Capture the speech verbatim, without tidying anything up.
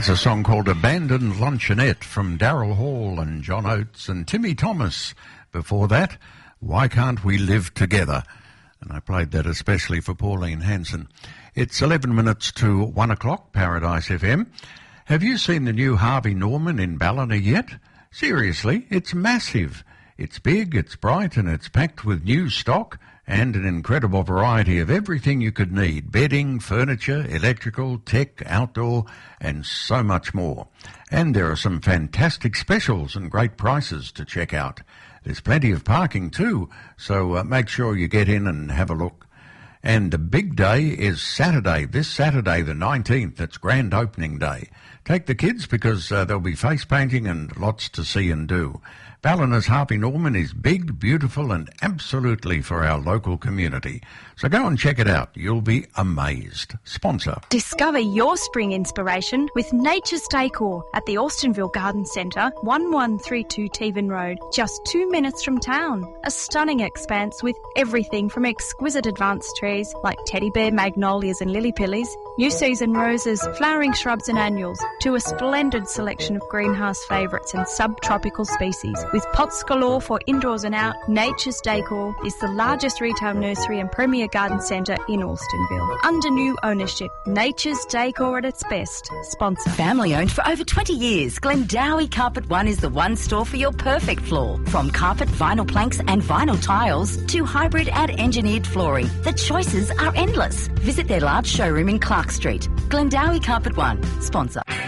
That's a song called Abandoned Luncheonette from Daryl Hall and John Oates and Timmy Thomas. Before that, Why Can't We Live Together? And I played that especially for Pauline Hanson. It's eleven minutes to one o'clock, Paradise F M. Have you seen the new Harvey Norman in Ballina yet? Seriously, it's massive. It's big, it's bright, and it's packed with new stock and an incredible variety of everything you could need. Bedding, furniture, electrical, tech, outdoor, and so much more. And there are some fantastic specials and great prices to check out. There's plenty of parking too, so uh, make sure you get in and have a look. And the big day is Saturday, this Saturday the nineteenth. It's grand opening day. Take the kids because uh, there'll be face painting and lots to see and do. Ballina's Harvey Norman is big, beautiful and absolutely for our local community. So go and check it out. You'll be amazed. Sponsor. Discover your spring inspiration with Nature's Decor at the Austinville Garden Centre, one one three two Tevan Road, just two minutes from town. A stunning expanse with everything from exquisite advanced trees like teddy bear, magnolias and lily-pillies, new season roses, flowering shrubs and annuals, to a splendid selection of greenhouse favourites and subtropical species. With pots galore for indoors and out, Nature's Decor is the largest retail nursery and premier garden centre in Austinville. Under new ownership, Nature's Decor at its best. Sponsor. Family owned for over twenty years, Glendowie Carpet One is the one store for your perfect floor. From carpet, vinyl planks and vinyl tiles to hybrid and engineered flooring, the choices are endless. Visit their large showroom in Clark Street. Glendowie Carpet One. Sponsor.